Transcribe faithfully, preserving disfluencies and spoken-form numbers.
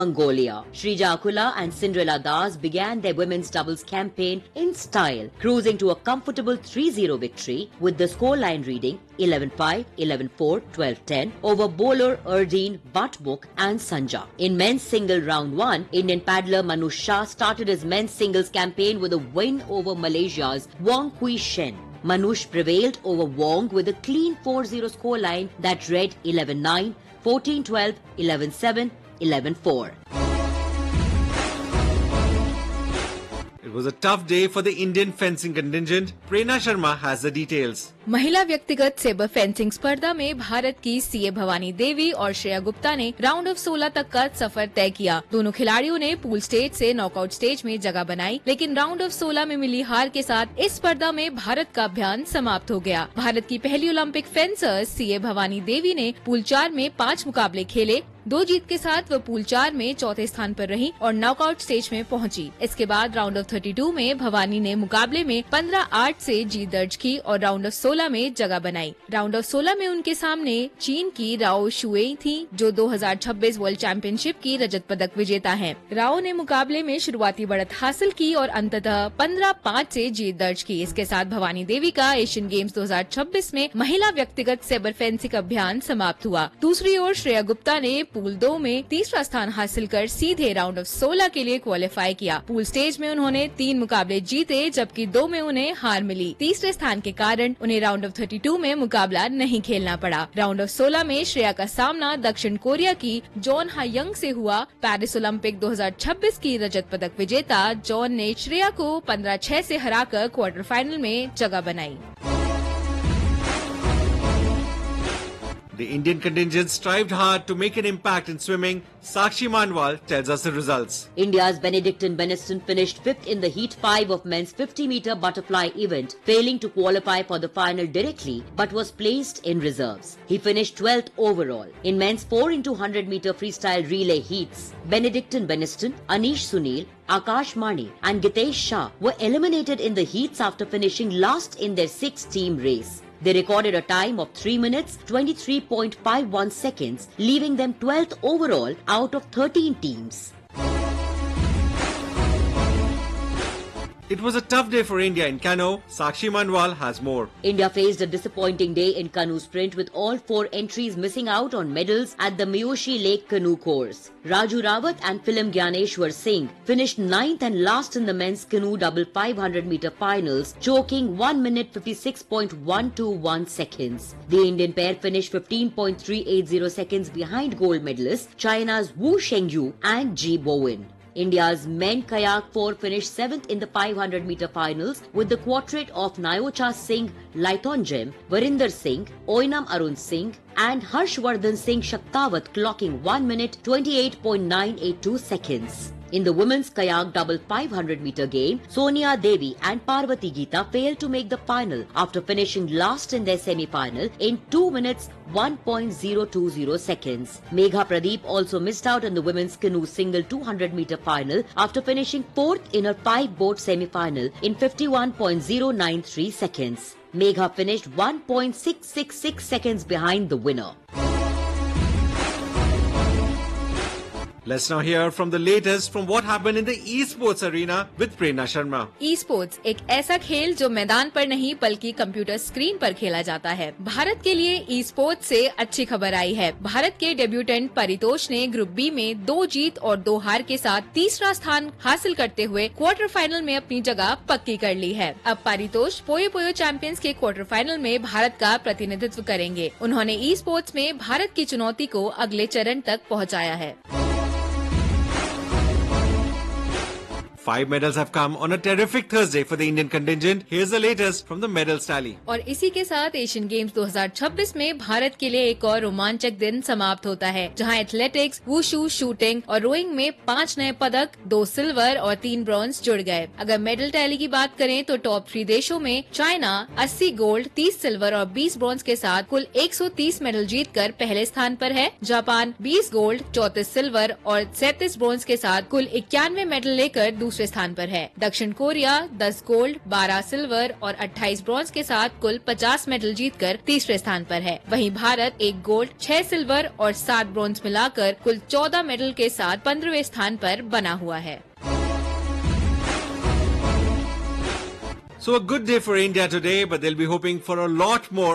Mongolia. Shrija Akula and Cinderella Das began their women's doubles campaign in style, cruising to a comfortable three zero victory with the scoreline reading eleven five, eleven four, twelve ten over Bowler, Erdene, Butbuk and Sanja. In men's single round one, Indian paddler Manush Shah started his men's singles campaign with a win over Malaysia's Wong Kui Shen. Manush prevailed over Wong with a clean four zero scoreline that read eleven nine, fourteen twelve, eleven seven, eleven four. It was a tough day for the Indian fencing contingent. Prerna Sharma has the details. महिला व्यक्तिगत sabre fencing स्पर्धा में भारत की CA Bhavani Devi और श्रेया गुप्ता ने round of सोलह तक का सफर तय किया। दोनों खिलाड़ियों ने पूल स्टेज से नॉकआउट स्टेज में जगह बनाई, लेकिन राउंड ऑफ सोलह में मिली हार के साथ इस स्पर्धा में भारत का अभियान समाप्त हो गया। भारत की पहली Olympic fencer CA Bhavani Devi ने पूल चार में पाँच मुकाबले खेले। दो जीत के साथ वह पूल चार में चौथे स्थान पर रही और नॉकआउट स्टेज में पहुंची। इसके बाद राउंड ऑफ बत्तीस में भवानी ने मुकाबले में पंद्रह आठ से जीत दर्ज की और राउंड ऑफ सोलह में जगह बनाई। राउंड ऑफ सोलह में उनके सामने चीन की राओ शुएई थी, जो दो हज़ार छब्बीस वर्ल्ड चैंपियनशिप की रजत पदक विजेता हैं। राओ ने मुकाबले में शुरुआती बढ़त हासिल की और अंततः पंद्रह पाँच से जीत दर्ज की। इसके साथ भवानी देवी का एशियन गेम्स दो हज़ार छब्बीस में महिला व्यक्तिगत सेबर फेंसिंग अभियान समाप्त हुआ। दूसरी ओर श्रेया गुप्ता ने पूल दो में तीसरा स्थान हासिल कर सीधे राउंड ऑफ सोलह के लिए क्वालिफाई किया। पूल स्टेज में उन्होंने तीन मुकाबले जीते, जबकि दो में उन्हें हार मिली। तीसरे स्थान के कारण उन्हें राउंड ऑफ बत्तीस में मुकाबला नहीं खेलना पड़ा। राउंड ऑफ सोलह में श्रेया का सामना दक्षिण कोरिया की जॉन हायंग से हुआ। पेरिस ओलंपिक दो हज़ार छब्बीस की रजत पदक विजेता जॉन ने श्रेया को पंद्रह छह से हराकर क्वार्टर फाइनल में जगह बनाई। The Indian contingent strived hard to make an impact in swimming. Sakshi Manwal tells us the results. India's Benedictine Beniston finished fifth in the Heat five of men's fifty meter butterfly event, failing to qualify for the final directly, but was placed in reserves. He finished twelfth overall. In men's four into one hundred meter freestyle relay heats, Benedictine Beniston, Anish Sunil, Akash Mani and Gitesh Shah were eliminated in the heats after finishing last in their six-team race. They recorded a time of three minutes, twenty-three point five one seconds, leaving them twelfth overall out of thirteen teams. It was a tough day for India in canoe. Sakshi Manwal has more. India faced a disappointing day in canoe sprint with all four entries missing out on medals at the Miyushi Lake canoe course. Raju Rawat and Philim Gyaneshwar Singh finished ninth and last in the men's canoe double five hundred meter finals, choking one minute fifty-six point one two one seconds. The Indian pair finished fifteen point three eight zero seconds behind gold medalists China's Wu Shengyu and Ji Bowen. India's men kayak four finished seventh in the five hundred meter finals with the quartet of Nyocha Singh Laithonjem, Varinder Singh, Oinam Arun Singh and Harshvardhan Singh Shaktawat clocking one minute twenty-eight point nine eight two seconds. In the women's kayak double five hundred meter game, Sonia Devi and Parvati Geeta failed to make the final after finishing last in their semi-final in two minutes one point zero two zero seconds. Megha Pradeep also missed out in the women's canoe single two hundred meter final after finishing fourth in her five-boat semi-final in fifty-one point zero nine three seconds. Megha finished one point six six six seconds behind the winner. Let's now hear from the latest from what happened in the esports arena with Prerna Sharma. Esports एक ऐसा खेल जो मैदान पर नहीं बल्कि computer screen पर खेला जाता है। भारत के लिए ई-स्पोर्ट्स से अच्छी खबर आई है। भारत के डेब्यूटेंट परितोष ने ग्रुप बी में दो जीत और दो हार के साथ तीसरा स्थान हासिल करते हुए क्वार्टर फाइनल में अपनी जगह पक्की कर ली है। अब परितोष पोयो पोयो चैंपियंस के क्वार्टर फाइनल में भारत का प्रतिनिधित्व करेंगे। उन्होंने ई-स्पोर्ट्स में भारत की चुनौती को अगले चरण तक पहुँचाया है। Five medals have come on a terrific Thursday for the Indian contingent. Here's the latest from the medals tally. और इसी के साथ एशियन गेम्स दो हज़ार छब्बीस में भारत के लिए एक और रोमांचक दिन समाप्त होता है, जहां एथलेटिक्स, वुशु, शूटिंग और रोइंग में पाँच नए पदक, दो सिल्वर और तीन ब्रॉन्ज जुड़ गए। अगर मेडल टैली की बात करें तो टॉप थ्री देशों में चाइना अस्सी गोल्ड, तीस सिल्वर और बीस ब्रॉन्ज के साथ कुल एक सौ तीस मेडल जीतकर पहले स्थान पर है। जापान बीस गोल्ड, चौंतीस सिल्वर और सैंतीस ब्रॉन्ज के साथ कुल इक्यानवे मेडल लेकर दूसरे स्थान पर है। दक्षिण कोरिया दस गोल्ड, बारह सिल्वर और अट्ठाईस ब्रॉन्ज के साथ कुल पचास मेडल जीतकर तीसरे स्थान पर है। वहीं भारत एक गोल्ड, छह सिल्वर और सात ब्रॉन्ज मिलाकर कुल चौदह मेडल के साथ पंद्रहवें स्थान पर बना हुआ है। So a good day for India today, but they'll be hoping for a lot more